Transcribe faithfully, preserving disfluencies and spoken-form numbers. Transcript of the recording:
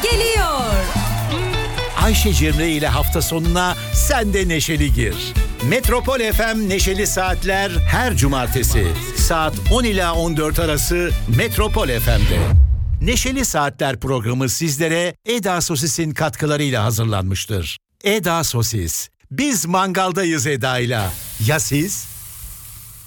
geliyor. Ayşe Cemre ile hafta sonuna sen de neşeli gir. Metropol F M Neşeli Saatler her cumartesi saat on ila on dört arası Metropol F M'de. Neşeli Saatler programı sizlere Eda Sosis'in katkılarıyla hazırlanmıştır. Eda Sosis. Biz mangaldayız Eda'yla. Ya siz?